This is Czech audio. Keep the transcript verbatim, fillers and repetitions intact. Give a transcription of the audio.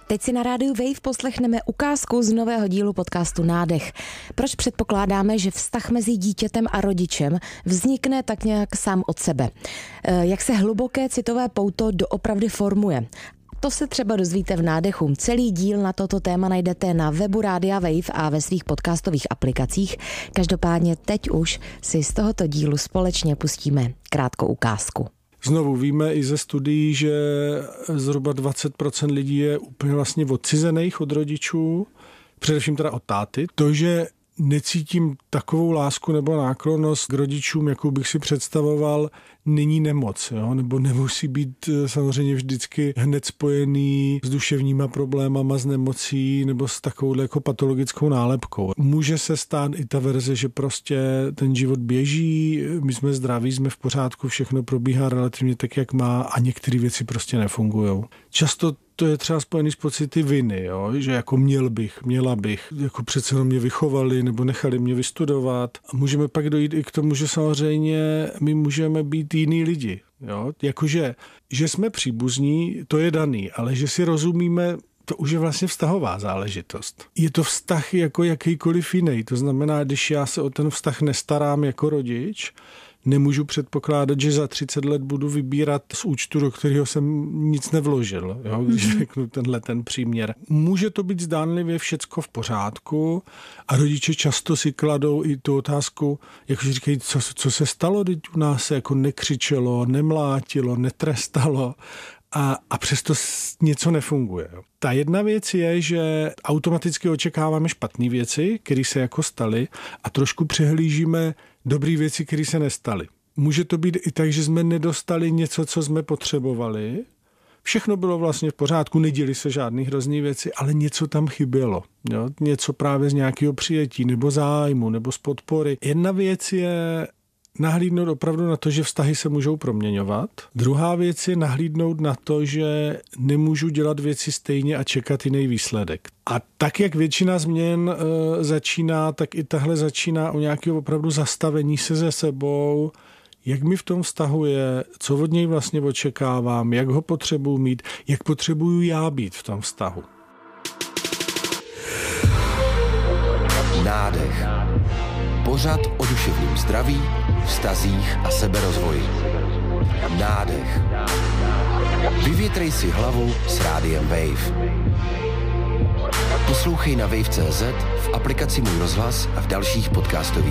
Teď si na rádiu Wave poslechneme ukázku z nového dílu podcastu Nádech. Proč předpokládáme, že vztah mezi dítětem a rodičem vznikne tak nějak sám od sebe? Jak se hluboké citové pouto doopravdy formuje? To se třeba dozvíte v Nádechu. Celý díl na toto téma najdete na webu Rádia Wave a ve svých podcastových aplikacích. Každopádně teď už si z tohoto dílu společně pustíme krátkou ukázku. Znovu víme i ze studií, že zhruba dvacet procent lidí je úplně vlastně odcizených od rodičů, především teda od táty. To, že necítím takovou lásku nebo náklonnost k rodičům, jakou bych si představoval, není nemoc, jo? Nebo nemusí být samozřejmě vždycky hned spojený s duševníma problémama, s nemocí nebo s takovou jako patologickou nálepkou. Může se stát i ta verze, že prostě ten život běží, my jsme zdraví, jsme v pořádku, všechno probíhá relativně tak, jak má a některé věci prostě nefungujou. Často to je třeba spojený s pocity viny, jo? Že jako měl bych, měla bych, jako přece jenom mě vychovali nebo nechali mě vystudovat. A můžeme pak dojít i k tomu, že samozřejmě my můžeme být jiný lidi. Jo? Jakože, že jsme příbuzní, to je daný, ale že si rozumíme, to už je vlastně vztahová záležitost. Je to vztah jako jakýkoliv jiný. To znamená, když já se o ten vztah nestarám jako rodič, nemůžu předpokládat, že za třicet let budu vybírat z účtu, do kterého jsem nic nevložil, jo, když řeknu tenhle ten příměr. Může to být zdánlivě všecko v pořádku a rodiče často si kladou i tu otázku, jakože říkají, co, co se stalo, teď u nás se jako nekřičelo, nemlátilo, netrestalo. A, a přesto něco nefunguje. Ta jedna věc je, že automaticky očekáváme špatné věci, které se jako staly a trošku přehlížíme dobré věci, které se nestaly. Může to být i tak, že jsme nedostali něco, co jsme potřebovali. Všechno bylo vlastně v pořádku, neděly se žádné hrozný věci, ale něco tam chybělo. Jo? Něco právě z nějakého přijetí, nebo zájmu, nebo z podpory. Jedna věc je nahlídnout opravdu na to, že vztahy se můžou proměňovat. Druhá věc je nahlídnout na to, že nemůžu dělat věci stejně a čekat jiný výsledek. A tak, jak většina změn e, začíná, tak i tahle začíná o nějakého opravdu zastavení se ze sebou, jak mi v tom vztahu je, co od něj vlastně očekávám, jak ho potřebuji mít, jak potřebuju já být v tom vztahu. Nádech. Pořad o duševním zdraví, vztazích a seberozvoji. Nádech. Vyvětrej si hlavu s Rádiem Wave. Poslouchej na wave tečka cé zet, v aplikaci Můj rozhlas a v dalších podcastových